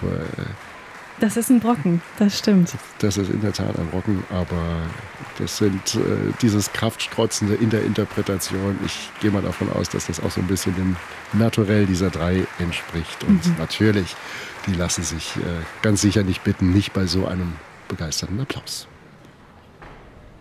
Das ist ein Brocken, das stimmt. Das ist in der Tat ein Brocken, aber das sind dieses Kraftstrotzende in der Interpretation. Ich gehe mal davon aus, dass das auch so ein bisschen dem Naturell dieser drei entspricht. Und natürlich, die lassen sich ganz sicher nicht bitten, nicht bei so einem begeisterten Applaus.